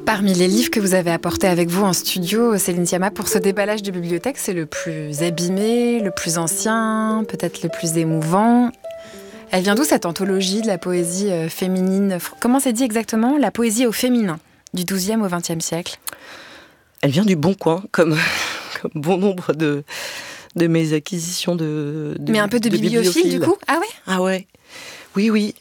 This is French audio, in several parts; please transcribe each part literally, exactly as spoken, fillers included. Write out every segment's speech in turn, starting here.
Parmi les livres que vous avez apportés avec vous en studio, Céline Sciamma, pour ce déballage de bibliothèque, c'est le plus abîmé, le plus ancien, peut-être le plus émouvant. Elle vient d'où cette anthologie de la poésie féminine ? Comment c'est dit exactement ? La poésie au féminin, du douzième au vingtième siècle. Elle vient du Bon Coin, comme, comme bon nombre de, de mes acquisitions de, de Mais un peu de, de bibliophile, du coup ? Ah ouais ? Ah ouais, oui, oui.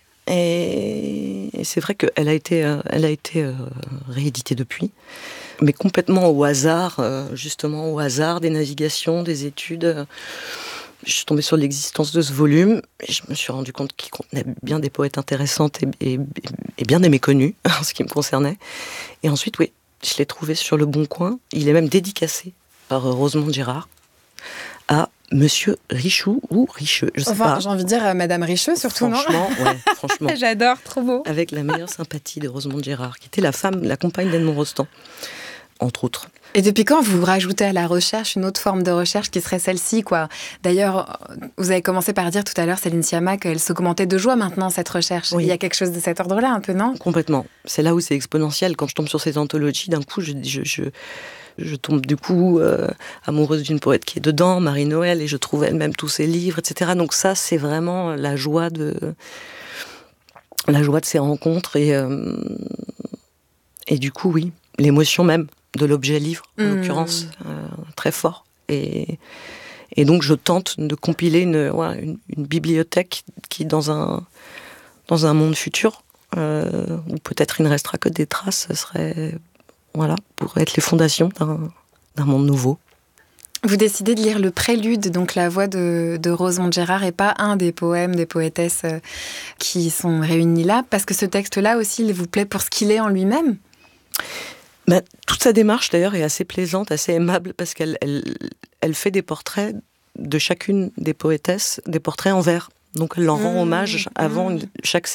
Et, et c'est vrai qu'elle a été, euh, elle a été euh, rééditée depuis, mais complètement au hasard, euh, justement au hasard des navigations, des études. Euh, je suis tombée sur l'existence de ce volume et je me suis rendu compte qu'il contenait bien des poètes intéressantes et, et, et bien des méconnus, en ce qui me concernait. Et ensuite, oui, je l'ai trouvé sur le Bon Coin. Il est même dédicacé par Rosemonde Girard à Monsieur Richoux ou Richeux, je sais enfin, pas. J'ai envie de dire euh, Madame Richeux, surtout, franchement, non ouais, franchement. J'adore, trop beau. Avec la meilleure sympathie de Rosemonde Girard, qui était la femme, la compagne d'Edmond Rostand, entre autres. Et depuis quand vous rajoutez à la recherche une autre forme de recherche qui serait celle-ci, quoi ? D'ailleurs, vous avez commencé par dire tout à l'heure, Céline Sciamma, qu'elle s'augmentait de joie maintenant, cette recherche. Oui. Il y a quelque chose de cet ordre-là, un peu, non ? Complètement. C'est là où c'est exponentiel. Quand je tombe sur ces anthologies, d'un coup, je... je, je... Je tombe du coup euh, amoureuse d'une poète qui est dedans, Marie-Noël, et je trouve elle-même tous ses livres, et cetera. Donc ça, c'est vraiment la joie de la joie de ces rencontres et euh, et du coup, oui, l'émotion même de l'objet livre, en mmh. l'occurrence, euh, très fort. Et et donc je tente de compiler une ouais, une, une bibliothèque qui dans un dans un monde futur euh, où peut-être il ne restera que des traces, ce serait voilà, pour être les fondations d'un, d'un monde nouveau. Vous décidez de lire le prélude, donc la voix de, de Rosemonde Girard, et pas un des poèmes des poétesses qui sont réunis là, parce que ce texte-là aussi, il vous plaît pour ce qu'il est en lui-même ? Ben, toute sa démarche, d'ailleurs, est assez plaisante, assez aimable, parce qu'elle elle, elle fait des portraits de chacune des poétesses, des portraits en vers. Donc elle leur rend mmh, hommage avant mmh. chaque,